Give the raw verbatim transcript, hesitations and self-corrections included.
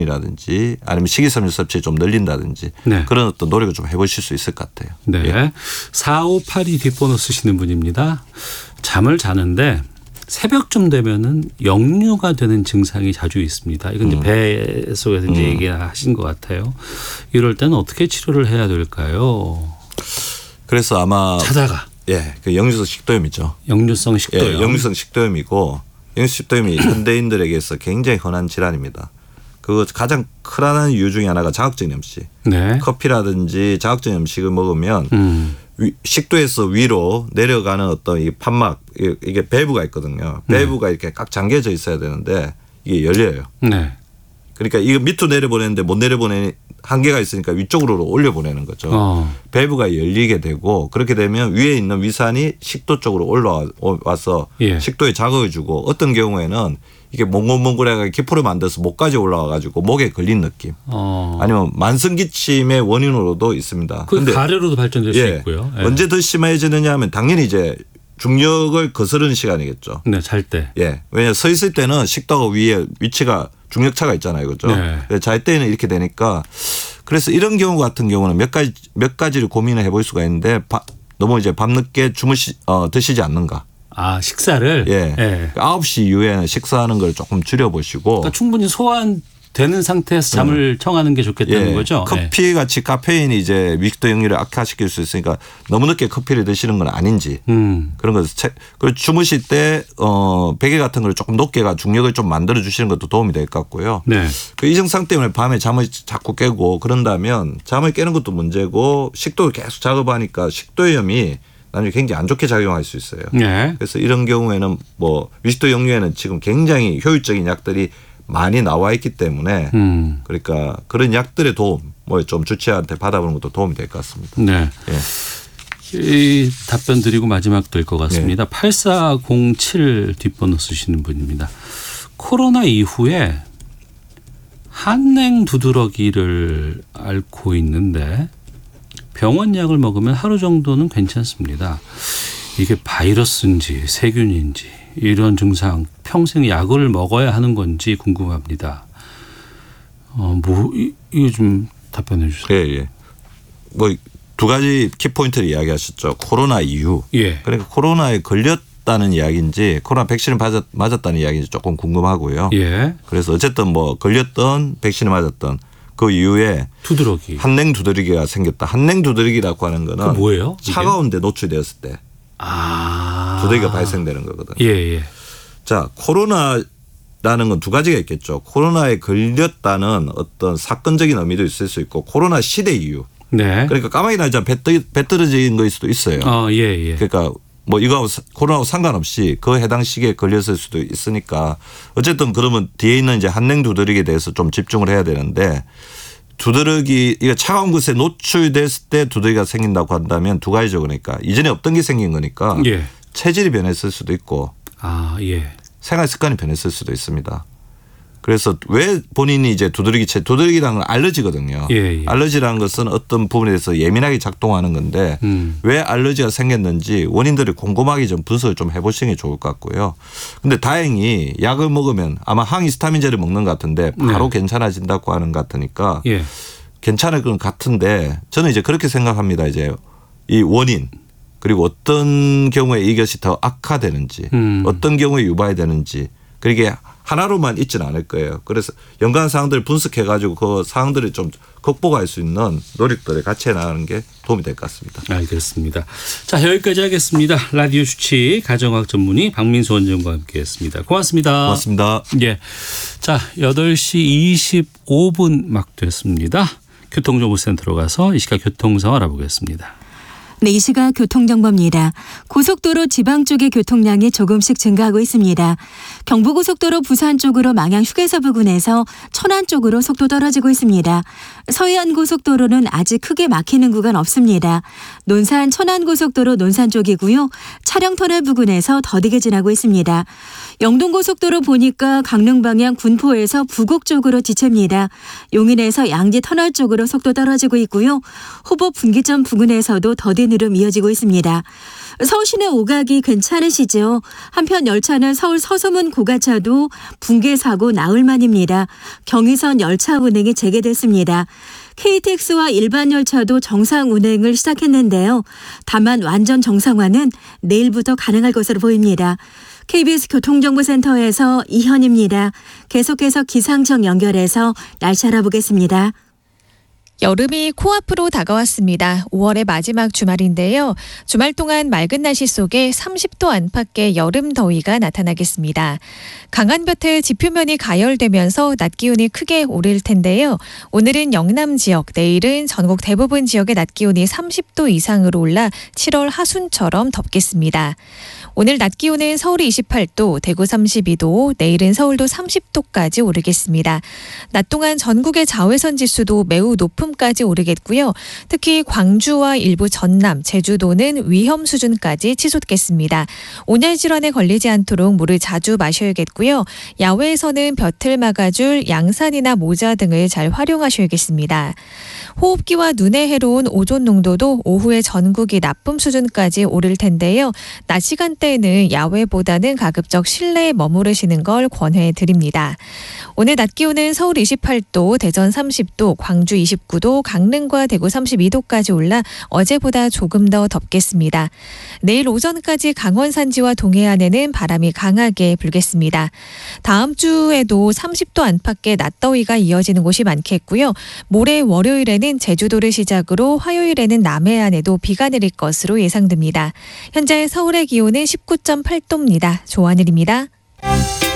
이라든지 아니면 식이섬유 섭취를 좀 늘린다든지 네. 그런 어떤 노력을 좀 해보실 수 있을 것 같아요. 네. 예. 사오팔이 뒷번호 쓰시는 분입니다. 잠을 자는데 새벽쯤 되면은 역류가 되는 증상이 자주 있습니다. 이건 이제 음. 배 속에서 이제 음. 얘기하신 것 같아요. 이럴 때는 어떻게 치료를 해야 될까요? 그래서 아마 자다가 예, 그 역류성 식도염이죠. 역류성 식도염. 예, 역류성 식도염이고 역류성 식도염이 현대인들에게서 굉장히 흔한 질환입니다. 그 가장 흔한 이유 중에 하나가 자극적인 음식. 네. 커피라든지 자극적인 음식을 먹으면 음. 위, 식도에서 위로 내려가는 어떤 이 판막 이게 밸브가 있거든요. 밸브가 네. 이렇게 꽉 잠겨져 있어야 되는데 이게 열려요. 네. 그러니까 이거 밑으로 내려보내는데 못 내려보내는 한계가 있으니까 위쪽으로 올려보내는 거죠. 어. 밸브가 열리게 되고 그렇게 되면 위에 있는 위산이 식도 쪽으로 올라와서 예. 식도에 자극을 주고 어떤 경우에는 이게 몽골몽골해가 기포를 만들어서 목까지 올라와 가지고 목에 걸린 느낌. 어. 아니면 만성 기침의 원인으로도 있습니다. 그 가래로도 발전될 예. 수 있고요. 예. 언제 더 심해지느냐 하면 당연히 이제 중력을 거스르는 시간이겠죠. 네, 잘 때. 예. 왜냐 서 있을 때는 식도가 위에 위치가 중력차가 있잖아요. 그렇죠? 네. 잘 때는 이렇게 되니까 그래서 이런 경우 같은 경우는 몇 가지 몇 가지를 고민을 해볼 수가 있는데 바, 너무 이제 밤늦게 주무시 어, 드시지 않는가. 아, 식사를? 예. 예. 아홉 시 이후에는 식사하는 걸 조금 줄여보시고. 그러니까 충분히 소화되는 상태에서 잠을 음. 청하는 게 좋겠다는 예. 거죠. 커피 예. 같이 카페인이 이제 위식도 역류를 악화시킬 수 있으니까 너무 늦게 커피를 드시는 건 아닌지 음. 그런 거. 그리고 주무실 때 어, 베개 같은 걸 조금 높게가 중력을 좀 만들어 주시는 것도 도움이 될 것 같고요. 네. 그 이 증상 때문에 밤에 잠을 자꾸 깨고 그런다면 잠을 깨는 것도 문제고 식도를 계속 작업하니까 식도염이 나중에 굉장히 안 좋게 작용할 수 있어요. 네. 그래서 이런 경우에는 뭐 위식도 역류에는 지금 굉장히 효율적인 약들이 많이 나와 있기 때문에 음. 그러니까 그런 약들의 도움 뭐 좀 주치의한테 받아보는 것도 도움이 될 것 같습니다. 네. 예. 이 답변 드리고 마지막 될 것 같습니다. 네. 팔사공칠 뒷번호 쓰시는 분입니다. 코로나 이후에 한냉 두드러기를 앓고 있는데 병원 약을 먹으면 하루 정도는 괜찮습니다. 이게 바이러스인지 세균인지 이런 증상 평생 약을 먹어야 하는 건지 궁금합니다. 어, 뭐 이거 좀 답변해 주세요. 예, 예. 뭐 두 가지 키포인트를 이야기하셨죠. 코로나 이후. 예. 그러니까 코로나에 걸렸다는 이야기인지 코로나 백신을 맞았, 맞았다는 이야기인지 조금 궁금하고요. 예. 그래서 어쨌든 뭐 걸렸던 백신을 맞았던 그 이후에 두드러기. 한냉 두드러기가 생겼다. 한냉 두드러기라고 하는 거는 그 뭐예요? 차가운 데 노출되었을 때 아. 두드러기가 발생되는 거거든요. 예, 예. 자, 코로나라는 건 두 가지가 있겠죠. 코로나에 걸렸다는 어떤 사건적인 의미도 있을 수 있고 코로나 시대 이후. 네. 그러니까 까마귀 날짜 배, 배 떨어진 거일 수도 있어요. 어, 예, 예. 그러니까 뭐 이거하고 코로나하고 상관없이 그 해당 시기에 걸렸을 수도 있으니까 어쨌든 그러면 뒤에 있는 이제 한냉 두드러기에 대해서 좀 집중을 해야 되는데 두드러기 이거 차가운 것에 노출됐을 때 두드러기가 생긴다고 한다면 두 가지죠. 그러니까 이전에 없던 게 생긴 거니까 예. 체질이 변했을 수도 있고 아, 예. 생활 습관이 변했을 수도 있습니다. 그래서 왜 본인이 이제 두드러기 체 두드러기라는 건 알러지거든요. 예, 예. 알러지라는 것은 어떤 부분에 대해서 예민하게 작동하는 건데 음. 왜 알러지가 생겼는지 원인들을 곰곰하게 좀 분석을 좀 해보시는 게 좋을 것 같고요. 근데 다행히 약을 먹으면 아마 항히스타민제를 먹는 것 같은데 바로 네. 괜찮아진다고 하는 것 같으니까 예. 괜찮을 건 같은데 저는 이제 그렇게 생각합니다. 이제 이 원인 그리고 어떤 경우에 이것이 더 악화되는지 음. 어떤 경우에 유발되는지 그게 하나로만 있지는 않을 거예요. 그래서 연관 사항들을 분석해 가지고 그 사항들을 좀 극복할 수 있는 노력들을 같이 해나가는 게 도움이 될 것 같습니다. 알겠습니다. 자, 여기까지 하겠습니다. 라디오 주치 가정학 전문의 박민수 원장과 함께했습니다. 고맙습니다. 고맙습니다. 예, 자 여덟 시 이십오 분 막 됐습니다. 교통정보센터로 가서 이 시각 교통상황 알아보겠습니다. 네, 이 시각 교통정보입니다. 고속도로 지방 쪽의 교통량이 조금씩 증가하고 있습니다. 경부고속도로 부산 쪽으로 망양 휴게소 부근에서 천안 쪽으로 속도 떨어지고 있습니다. 서해안고속도로는 아직 크게 막히는 구간 없습니다. 논산 천안고속도로 논산 쪽이고요. 차량터널 부근에서 더디게 지나고 있습니다. 영동고속도로 보니까 강릉 방향 군포에서 부곡 쪽으로 지체입니다. 용인에서 양지터널 쪽으로 속도 떨어지고 있고요. 호법 분기점 부근에서도 더딘 긴 흐름 이어지고 있습니다. 서울 시내 오가기 괜찮으시죠? 한편 열차는 서울 서소문 고가차도 붕괴 사고 나흘 만입니다. 경의선 열차 운행이 재개됐습니다. 케이티엑스와 일반 열차도 정상 운행을 시작했는데요. 다만 완전 정상화는 내일부터 가능할 것으로 보입니다. 케이비에스 교통정보센터에서 이현입니다. 계속해서 기상청 연결해서 날씨 알아보겠습니다. 여름이 코앞으로 다가왔습니다. 오월의 마지막 주말인데요. 주말 동안 맑은 날씨 속에 삼십 도 안팎의 여름 더위가 나타나겠습니다. 강한 볕에 지표면이 가열되면서 낮 기온이 크게 오를 텐데요. 오늘은 영남 지역, 내일은 전국 대부분 지역의 낮 기온이 삼십 도 이상으로 올라 칠월 하순처럼 덥겠습니다. 오늘 낮 기온은 서울이 이십팔 도, 대구 삼십이 도, 내일은 서울도 삼십 도까지 오르겠습니다. 낮 동안 전국의 자외선 지수도 매우 높음까지 오르겠고요. 특히 광주와 일부 전남, 제주도는 위험 수준까지 치솟겠습니다. 온열 질환에 걸리지 않도록 물을 자주 마셔야겠고요. 야외에서는 볕을 막아줄 양산이나 모자 등을 잘 활용하셔야겠습니다. 호흡기와 눈에 해로운 오존 농도도 오후에 전국이 나쁨 수준까지 오를 텐데요. 낮 시간대에는 야외보다는 가급적 실내에 머무르시는 걸 권해 드립니다. 오늘 낮 기온은 서울 이십팔 도, 대전 삼십 도, 광주 이십구 도, 강릉과 대구 삼십이 도까지 올라 어제보다 조금 더 덥겠습니다. 내일 오전까지 강원 산지와 동해안에는 바람이 강하게 불겠습니다. 다음 주에도 삼십 도 안팎의 낮더위가 이어지는 곳이 많겠고요. 모레 월요일에는 제주도를 시작으로 화요일에는 남해안에도 비가 내릴 것으로 예상됩니다. 현재 서울의 기온은 십구 점 팔 도입니다. 조하늘입니다.